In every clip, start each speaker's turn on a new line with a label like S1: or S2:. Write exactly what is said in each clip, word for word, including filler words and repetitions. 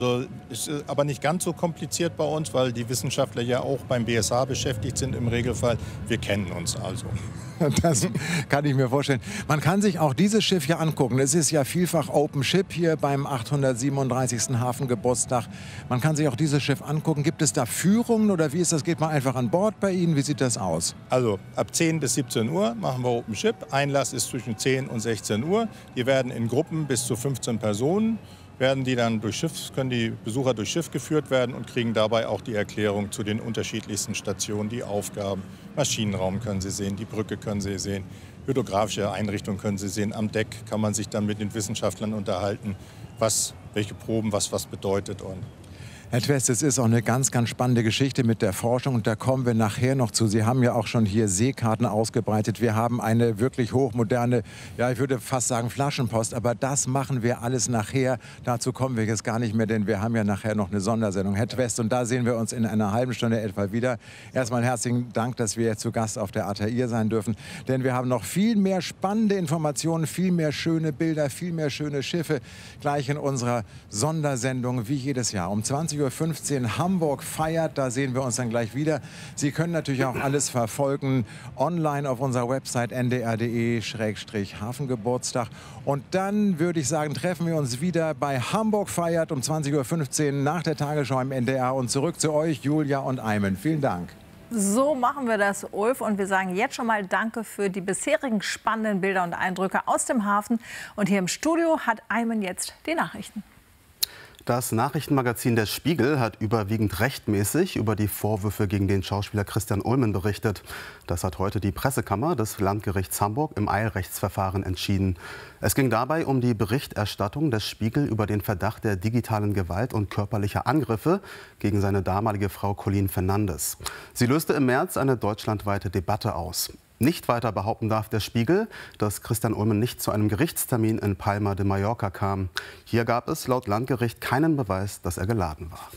S1: Also, ist äh, aber nicht ganz so kompliziert bei uns, weil die Wissenschaftler ja auch beim B S H beschäftigt sind im Regelfall. Wir kennen uns also.
S2: Das kann ich mir vorstellen. Man kann sich auch dieses Schiff hier angucken. Es ist ja vielfach Open Ship hier beim achthundertsiebenunddreißigsten Hafengeburtstag. Man kann sich auch dieses Schiff angucken. Gibt es da Führungen oder wie ist das? Geht man einfach an Bord bei Ihnen? Wie sieht das aus?
S1: Also ab zehn bis siebzehn Uhr machen wir Open Ship. Einlass ist zwischen zehn und sechzehn Uhr. Die werden in Gruppen bis zu fünfzehn Personen. Werden die dann durch Schiff, können die Besucher durch Schiff geführt werden und kriegen dabei auch die Erklärung zu den unterschiedlichsten Stationen, die Aufgaben. Maschinenraum können Sie sehen, die Brücke können Sie sehen, hydrographische Einrichtungen können Sie sehen. Am Deck kann man sich dann mit den Wissenschaftlern unterhalten, was, welche Proben, was was bedeutet. Und
S2: Herr Twest, es ist auch eine ganz, ganz spannende Geschichte mit der Forschung und da kommen wir nachher noch zu. Sie haben ja auch schon hier Seekarten ausgebreitet. Wir haben eine wirklich hochmoderne, ja ich würde fast sagen Flaschenpost, aber das machen wir alles nachher. Dazu kommen wir jetzt gar nicht mehr, denn wir haben ja nachher noch eine Sondersendung. Herr Twest, und da sehen wir uns in einer halben Stunde etwa wieder. Erstmal herzlichen Dank, dass wir jetzt zu Gast auf der Altair sein dürfen, denn wir haben noch viel mehr spannende Informationen, viel mehr schöne Bilder, viel mehr schöne Schiffe gleich in unserer Sondersendung wie jedes Jahr um zwanzig Uhr fünfzehn Hamburg feiert. Da sehen wir uns dann gleich wieder. Sie können natürlich auch alles verfolgen online auf unserer Website n d r punkt d e Schrägstrich Hafengeburtstag. Und dann würde ich sagen, treffen wir uns wieder bei Hamburg feiert um zwanzig Uhr fünfzehn nach der Tagesschau im N D R. Und zurück zu euch, Julia und Aymen. Vielen Dank.
S3: So machen wir das, Ulf. Und wir sagen jetzt schon mal Danke für die bisherigen spannenden Bilder und Eindrücke aus dem Hafen. Und hier im Studio hat Aymen jetzt die Nachrichten.
S4: Das Nachrichtenmagazin Der Spiegel hat überwiegend rechtmäßig über die Vorwürfe gegen den Schauspieler Christian Ulmen berichtet. Das hat heute die Pressekammer des Landgerichts Hamburg im Eilrechtsverfahren entschieden. Es ging dabei um die Berichterstattung des Spiegel über den Verdacht der digitalen Gewalt und körperlicher Angriffe gegen seine damalige Frau Colleen Fernandes. Sie löste im März eine deutschlandweite Debatte aus. Nicht weiter behaupten darf der Spiegel, dass Christian Ulmen nicht zu einem Gerichtstermin in Palma de Mallorca kam. Hier gab es laut Landgericht keinen Beweis, dass er geladen war.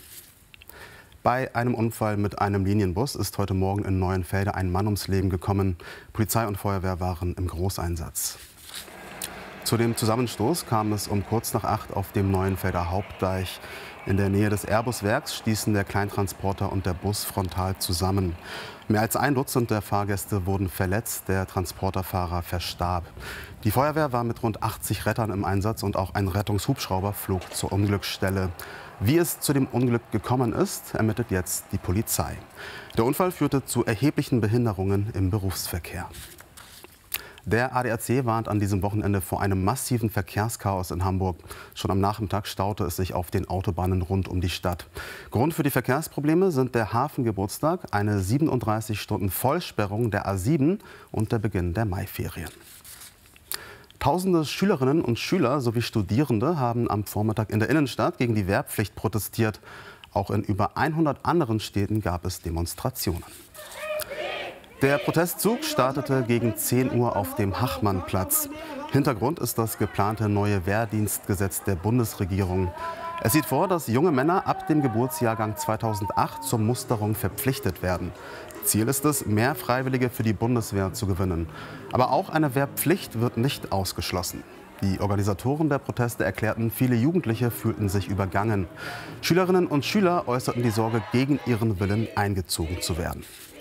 S4: Bei einem Unfall mit einem Linienbus ist heute Morgen in Neuenfelde ein Mann ums Leben gekommen. Polizei und Feuerwehr waren im Großeinsatz. Zu dem Zusammenstoß kam es um kurz nach acht auf dem Neuenfelder Hauptdeich. In der Nähe des Airbus-Werks stießen der Kleintransporter und der Bus frontal zusammen. Mehr als ein Dutzend der Fahrgäste wurden verletzt, der Transporterfahrer verstarb. Die Feuerwehr war mit rund achtzig Rettern im Einsatz und auch ein Rettungshubschrauber flog zur Unglücksstelle. Wie es zu dem Unglück gekommen ist, ermittelt jetzt die Polizei. Der Unfall führte zu erheblichen Behinderungen im Berufsverkehr. Der A D A C warnt an diesem Wochenende vor einem massiven Verkehrschaos in Hamburg. Schon am Nachmittag staute es sich auf den Autobahnen rund um die Stadt. Grund für die Verkehrsprobleme sind der Hafengeburtstag, eine siebenunddreißig Stunden Vollsperrung der A sieben und der Beginn der Maiferien. Tausende Schülerinnen und Schüler sowie Studierende haben am Vormittag in der Innenstadt gegen die Wehrpflicht protestiert. Auch in über hundert anderen Städten gab es Demonstrationen. Der Protestzug startete gegen zehn Uhr auf dem Hachmannplatz. Hintergrund ist das geplante neue Wehrdienstgesetz der Bundesregierung. Es sieht vor, dass junge Männer ab dem Geburtsjahrgang zweitausendacht zur Musterung verpflichtet werden. Ziel ist es, mehr Freiwillige für die Bundeswehr zu gewinnen. Aber auch eine Wehrpflicht wird nicht ausgeschlossen. Die Organisatoren der Proteste erklärten, viele Jugendliche fühlten sich übergangen. Schülerinnen und Schüler äußerten die Sorge, gegen ihren Willen eingezogen zu werden.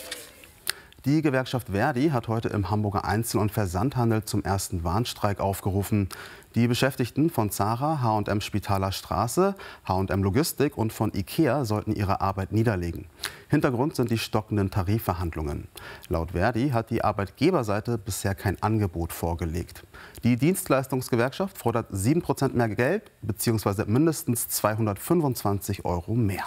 S4: Die Gewerkschaft Verdi hat heute im Hamburger Einzel- und Versandhandel zum ersten Warnstreik aufgerufen. Die Beschäftigten von Zara, H und M Spitaler Straße, H und M Logistik und von Ikea sollten ihre Arbeit niederlegen. Hintergrund sind die stockenden Tarifverhandlungen. Laut Verdi hat die Arbeitgeberseite bisher kein Angebot vorgelegt. Die Dienstleistungsgewerkschaft fordert sieben Prozent mehr Geld bzw. mindestens zweihundertfünfundzwanzig Euro mehr.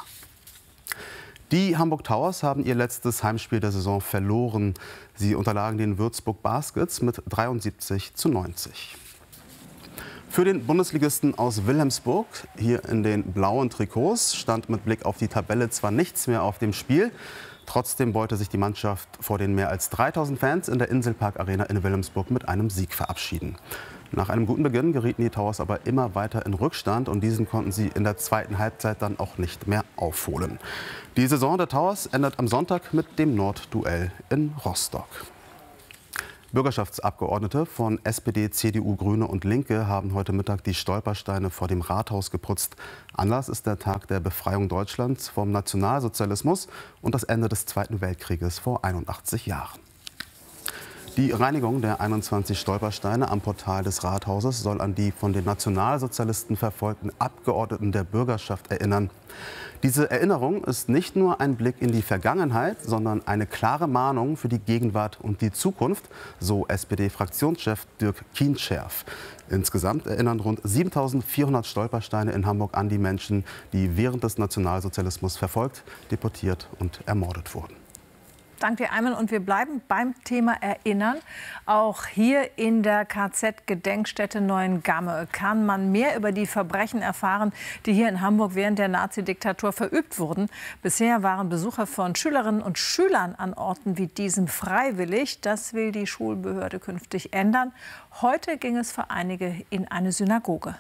S4: Die Hamburg Towers haben ihr letztes Heimspiel der Saison verloren. Sie unterlagen den Würzburg Baskets mit dreiundsiebzig zu neunzig. Für den Bundesligisten aus Wilhelmsburg, hier in den blauen Trikots, stand mit Blick auf die Tabelle zwar nichts mehr auf dem Spiel. Trotzdem wollte sich die Mannschaft vor den mehr als dreitausend Fans in der Inselpark Arena in Wilhelmsburg mit einem Sieg verabschieden. Nach einem guten Beginn gerieten die Towers aber immer weiter in Rückstand und diesen konnten sie in der zweiten Halbzeit dann auch nicht mehr aufholen. Die Saison der Towers endet am Sonntag mit dem Nordduell in Rostock. Bürgerschaftsabgeordnete von S P D, C D U, Grüne und Linke haben heute Mittag die Stolpersteine vor dem Rathaus geputzt. Anlass ist der Tag der Befreiung Deutschlands vom Nationalsozialismus und das Ende des Zweiten Weltkrieges vor einundachtzig Jahren. Die Reinigung der einundzwanzig Stolpersteine am Portal des Rathauses soll an die von den Nationalsozialisten verfolgten Abgeordneten der Bürgerschaft erinnern. Diese Erinnerung ist nicht nur ein Blick in die Vergangenheit, sondern eine klare Mahnung für die Gegenwart und die Zukunft, so S P D-Fraktionschef Dirk Kienscherf. Insgesamt erinnern rund siebentausendvierhundert Stolpersteine in Hamburg an die Menschen, die während des Nationalsozialismus verfolgt, deportiert und ermordet wurden.
S3: Danke dir, Ayman. Und wir bleiben beim Thema Erinnern. Auch hier in der K Z-Gedenkstätte Neuengamme kann man mehr über die Verbrechen erfahren, die hier in Hamburg während der Nazidiktatur verübt wurden. Bisher waren Besucher von Schülerinnen und Schülern an Orten wie diesem freiwillig. Das will die Schulbehörde künftig ändern. Heute ging es für einige in eine Synagoge.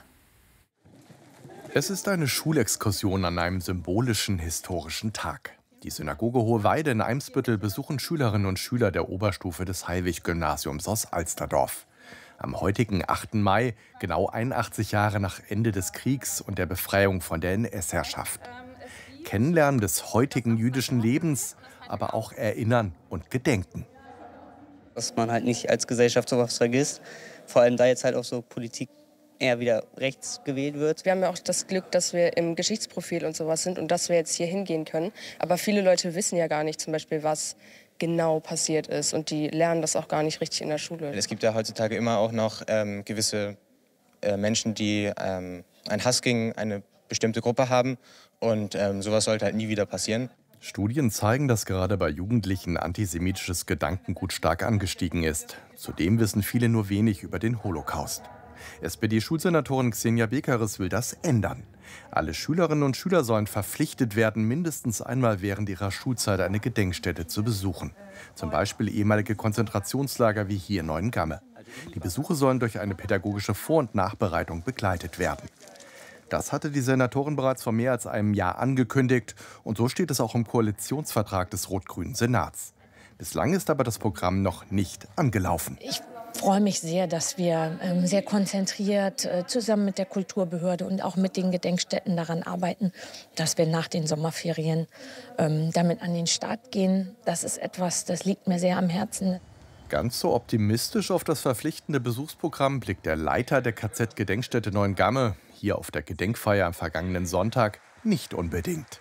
S5: Es ist eine Schulexkursion an einem symbolischen historischen Tag. Die Synagoge Hohe Weide in Eimsbüttel besuchen Schülerinnen und Schüler der Oberstufe des Heilwig-Gymnasiums aus Alsterdorf. Am heutigen achten Mai, genau einundachtzig Jahre nach Ende des Kriegs und der Befreiung von der N S-Herrschaft. Kennenlernen des heutigen jüdischen Lebens, aber auch erinnern und gedenken.
S6: Dass man halt nicht als Gesellschaft sowas vergisst, vor allem da jetzt halt auch so Politik eher wieder rechts gewählt wird.
S7: Wir haben ja auch das Glück, dass wir im Geschichtsprofil und sowas sind und dass wir jetzt hier hingehen können. Aber viele Leute wissen ja gar nicht zum Beispiel, was genau passiert ist. Und die lernen das auch gar nicht richtig in der Schule.
S8: Es gibt ja heutzutage immer auch noch ähm, gewisse äh, Menschen, die ähm, einen Hass gegen eine bestimmte Gruppe haben. Und ähm, sowas sollte halt nie wieder passieren.
S5: Studien zeigen, dass gerade bei Jugendlichen antisemitisches Gedankengut stark angestiegen ist. Zudem wissen viele nur wenig über den Holocaust. S P D-Schulsenatorin Xenia Bekaris will das ändern. Alle Schülerinnen und Schüler sollen verpflichtet werden, mindestens einmal während ihrer Schulzeit eine Gedenkstätte zu besuchen. Zum Beispiel ehemalige Konzentrationslager wie hier in Neuengamme. Die Besuche sollen durch eine pädagogische Vor- und Nachbereitung begleitet werden. Das hatte die Senatorin bereits vor mehr als einem Jahr angekündigt. Und so steht es auch im Koalitionsvertrag des rot-grünen Senats. Bislang ist aber das Programm noch nicht angelaufen.
S9: Ich Ich freue mich sehr, dass wir ähm, sehr konzentriert äh, zusammen mit der Kulturbehörde und auch mit den Gedenkstätten daran arbeiten, dass wir nach den Sommerferien ähm, damit an den Start gehen. Das ist etwas, das liegt mir sehr am Herzen.
S5: Ganz so optimistisch auf das verpflichtende Besuchsprogramm blickt der Leiter der K Z-Gedenkstätte Neuengamme hier auf der Gedenkfeier am vergangenen Sonntag nicht unbedingt.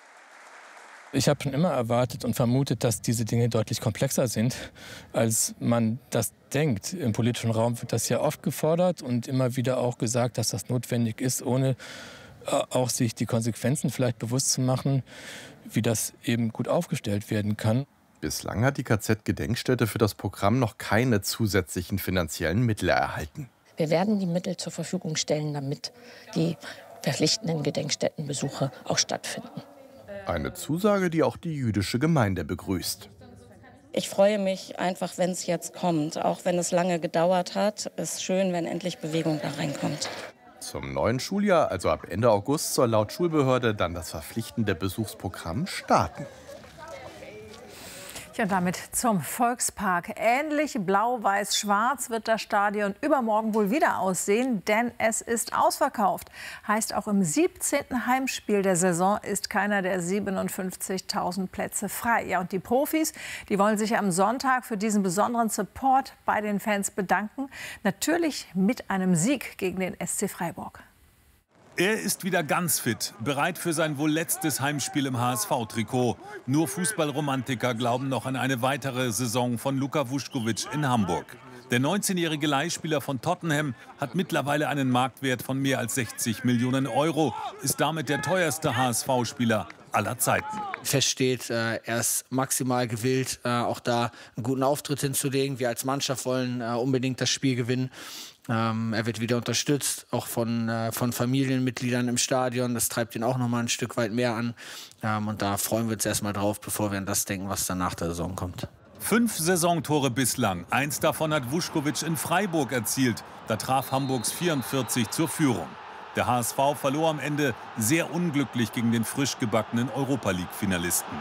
S10: Ich habe schon immer erwartet und vermutet, dass diese Dinge deutlich komplexer sind, als man das denkt. Im politischen Raum wird das ja oft gefordert und immer wieder auch gesagt, dass das notwendig ist, ohne auch sich die Konsequenzen vielleicht bewusst zu machen, wie das eben gut aufgestellt werden kann.
S5: Bislang hat die K Z-Gedenkstätte für das Programm noch keine zusätzlichen finanziellen Mittel erhalten.
S9: Wir werden die Mittel zur Verfügung stellen, damit die verpflichtenden Gedenkstättenbesuche auch stattfinden.
S5: Eine Zusage, die auch die jüdische Gemeinde begrüßt.
S11: Ich freue mich einfach, wenn es jetzt kommt. Auch wenn es lange gedauert hat, ist schön, wenn endlich Bewegung da reinkommt.
S5: Zum neuen Schuljahr, also ab Ende August, soll laut Schulbehörde dann das verpflichtende Besuchsprogramm starten.
S3: Und damit zum Volkspark. Ähnlich blau-weiß-schwarz wird das Stadion übermorgen wohl wieder aussehen, denn es ist ausverkauft. Heißt, auch im siebzehnten Heimspiel der Saison ist keiner der siebenundfünfzigtausend Plätze frei. Ja, und die Profis, die wollen sich am Sonntag für diesen besonderen Support bei den Fans bedanken. Natürlich mit einem Sieg gegen den S C Freiburg.
S12: Er ist wieder ganz fit, bereit für sein wohl letztes Heimspiel im H S V-Trikot. Nur Fußballromantiker glauben noch an eine weitere Saison von Luka Vuskovic in Hamburg. Der neunzehnjährige Leihspieler von Tottenham hat mittlerweile einen Marktwert von mehr als sechzig Millionen Euro, ist damit der teuerste H S V-Spieler aller Zeiten.
S13: Fest steht, äh, er ist maximal gewillt, äh, auch da einen guten Auftritt hinzulegen. Wir als Mannschaft wollen äh, unbedingt das Spiel gewinnen. Ähm, er wird wieder unterstützt, auch von, äh, von Familienmitgliedern im Stadion. Das treibt ihn auch noch mal ein Stück weit mehr an. Ähm, und da freuen wir uns erstmal drauf, bevor wir an das denken, was dann nach der Saison kommt.
S12: Fünf Saisontore bislang. Eins davon hat Vuskovic in Freiburg erzielt. Da traf Hamburgs vierundvierzig zur Führung. Der H S V verlor am Ende sehr unglücklich gegen den frisch gebackenen Europa-League-Finalisten.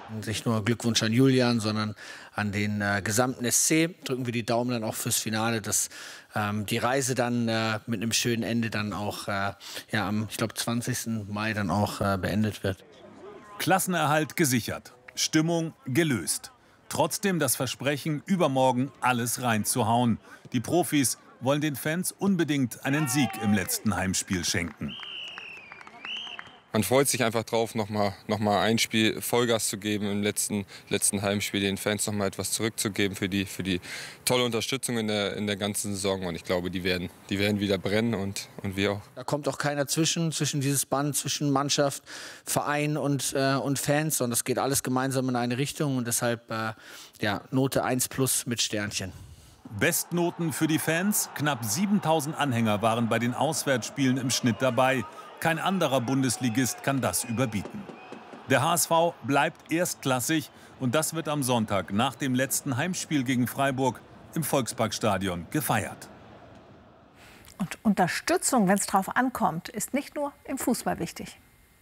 S13: Nicht nur Glückwunsch an Julian, sondern an den äh, gesamten S C. Drücken wir die Daumen dann auch fürs Finale, dass ähm, die Reise dann äh, mit einem schönen Ende dann auch äh, ja, am, ich glaube, zwanzigsten Mai dann auch äh, beendet wird.
S12: Klassenerhalt gesichert, Stimmung gelöst. Trotzdem das Versprechen, übermorgen alles reinzuhauen. Die Profis wollen den Fans unbedingt einen Sieg im letzten Heimspiel schenken.
S14: Man freut sich einfach drauf, noch mal, noch mal ein Spiel Vollgas zu geben im letzten, letzten Heimspiel, den Fans noch mal etwas zurückzugeben für die, für die tolle Unterstützung in der, in der ganzen Saison. Und ich glaube, die werden, die werden wieder brennen und, und wir auch.
S13: Da kommt auch keiner zwischen, zwischen dieses Band, zwischen Mannschaft, Verein und, äh, und Fans. Und das geht alles gemeinsam in eine Richtung. Und deshalb äh, ja, Note eins plus mit Sternchen.
S12: Bestnoten für die Fans. Knapp siebentausend Anhänger waren bei den Auswärtsspielen im Schnitt dabei. Kein anderer Bundesligist kann das überbieten. Der H S V bleibt erstklassig und das wird am Sonntag nach dem letzten Heimspiel gegen Freiburg im Volksparkstadion gefeiert.
S3: Und Unterstützung, wenn es drauf ankommt, ist nicht nur im Fußball wichtig.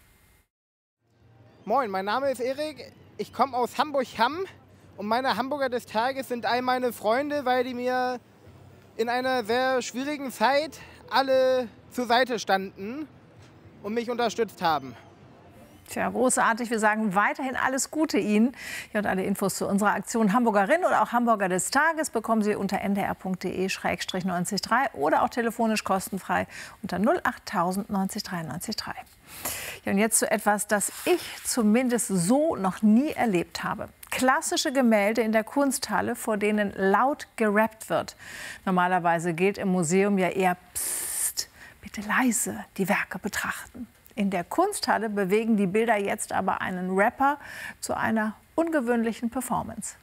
S15: Moin, mein Name ist Erik. Ich komme aus Hamburg-Hamm und meine Hamburger des Tages sind all meine Freunde, weil die mir in einer sehr schwierigen Zeit alle zur Seite standen und mich unterstützt haben.
S3: Tja, großartig. Wir sagen weiterhin alles Gute Ihnen. Ja, und alle Infos zu unserer Aktion Hamburgerin oder auch Hamburger des Tages bekommen Sie unter n d r punkt d e schrägstrich neunzig drei oder auch telefonisch kostenfrei unter null acht tausend neunzig drei neunzig drei. Ja, und jetzt zu etwas, das ich zumindest so noch nie erlebt habe. Klassische Gemälde in der Kunsthalle, vor denen laut gerappt wird. Normalerweise gilt im Museum ja eher Psst, bitte leise die Werke betrachten. In der Kunsthalle bewegen die Bilder jetzt aber einen Rapper zu einer ungewöhnlichen Performance.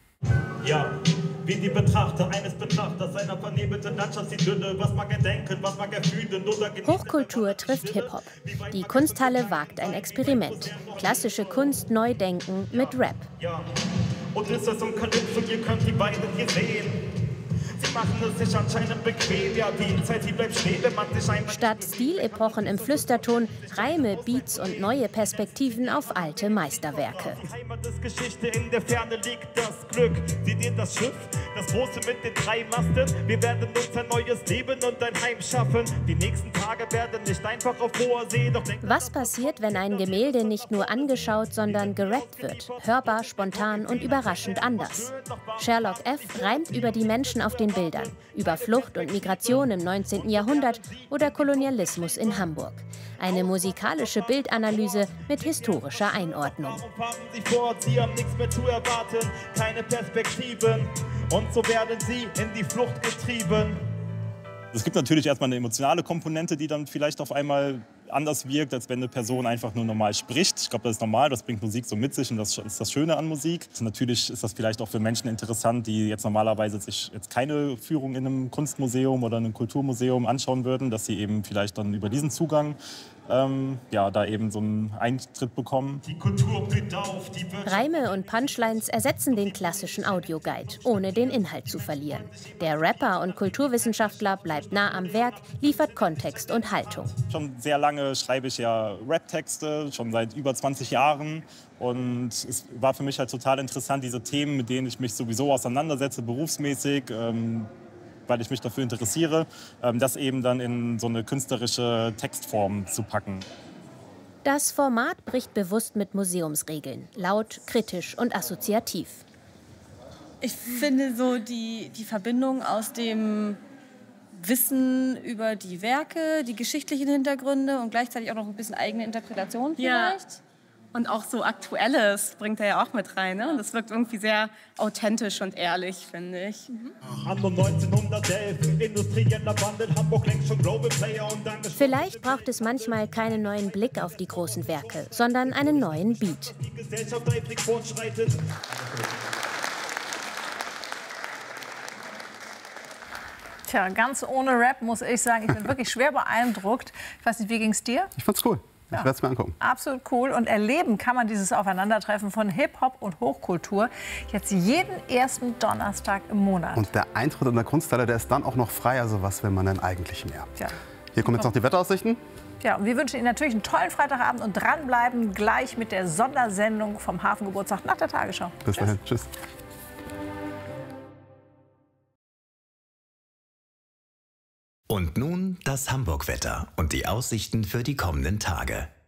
S16: Ja, wie die Betrachter eines Betrachters einer vernebelten Landschaft sieht Dünne, was mag er denken, was mag er fühlen oder genießen.
S17: Hochkultur trifft Hip-Hop. Die Kunsthalle wagt ein Experiment. Klassische Kunst neu denken mit Rap.
S16: Ja, und ist das um Kalypso, ihr könnt die beiden hier sehen. Sie machen es sich anscheinend bequem, ja, die Zeit, die bleibt stehen, wenn man sich einmal...
S17: Statt Stilepochen im Flüsterton, Reime, Beats und neue Perspektiven auf alte Meisterwerke.
S16: Die Heimat ist Geschichte, in der Ferne liegt das Glück. Seht ihr das Schiff, das große mit den drei Masten? Wir werden uns ein neues Leben und ein Heim schaffen. Die nächsten Tage werden nicht einfach auf hoher See, doch...
S17: Was passiert, wenn ein Gemälde nicht nur angeschaut, sondern gerappt wird? Hörbar, spontan und überraschend anders. Sherlock F. reimt über die Menschen auf den Bildern, über Flucht und Migration im neunzehnten Jahrhundert oder Kolonialismus in Hamburg. Eine musikalische Bildanalyse mit historischer Einordnung.
S16: Sie vor, sie haben nichts mehr zu erwarten, keine Perspektiven, und so werden sie in die Flucht getrieben.
S18: Es gibt natürlich erstmal eine emotionale Komponente, die dann vielleicht auf einmal anders wirkt, als wenn eine Person einfach nur normal spricht. Ich glaube, das ist normal, das bringt Musik so mit sich und das ist das Schöne an Musik. Natürlich ist das vielleicht auch für Menschen interessant, die jetzt normalerweise sich jetzt keine Führung in einem Kunstmuseum oder einem Kulturmuseum anschauen würden, dass sie eben vielleicht dann über diesen Zugang ähm, ja, da eben so einen Eintritt bekommen.
S16: Die Kultur blüht auf, die
S17: Reime und Punchlines ersetzen den klassischen Audioguide, ohne den Inhalt zu verlieren. Der Rapper und Kulturwissenschaftler bleibt nah am Werk, liefert Kontext und Haltung.
S18: Schon sehr lange schreibe ich ja Rap-Texte, schon seit über zwanzig Jahren. Und es war für mich halt total interessant, diese Themen, mit denen ich mich sowieso auseinandersetze, berufsmäßig, ähm, weil ich mich dafür interessiere, ähm, das eben dann in so eine künstlerische Textform zu packen.
S17: Das Format bricht bewusst mit Museumsregeln, laut, kritisch und assoziativ.
S19: Ich finde so die, die Verbindung aus dem Wissen über die Werke, die geschichtlichen Hintergründe und gleichzeitig auch noch ein bisschen eigene Interpretation vielleicht. Ja. Und auch so Aktuelles bringt er ja auch mit rein. Ne? Und das wirkt irgendwie sehr authentisch und ehrlich, finde ich. Mhm.
S17: Vielleicht braucht es manchmal keinen neuen Blick auf die großen Werke, sondern einen neuen Beat.
S3: Tja, ganz ohne Rap muss ich sagen, ich bin wirklich schwer beeindruckt. Ich weiß nicht, wie ging es dir?
S4: Ich fand's cool. Ich
S3: Ja.
S4: werde es mir angucken.
S3: Absolut cool. Und erleben kann man dieses Aufeinandertreffen von Hip-Hop und Hochkultur jetzt jeden ersten Donnerstag im Monat.
S4: Und der Eintritt in der Kunsthalle, der ist dann auch noch frei. Also was will man denn eigentlich mehr?
S3: Ja.
S4: Hier kommen jetzt noch die Wetteraussichten.
S3: Ja, und wir wünschen Ihnen natürlich einen tollen Freitagabend und dranbleiben gleich mit der Sondersendung vom Hafengeburtstag nach der Tagesschau.
S4: Bis dahin. Tschüss.
S20: Und nun das Hamburg-Wetter und die Aussichten für die kommenden Tage.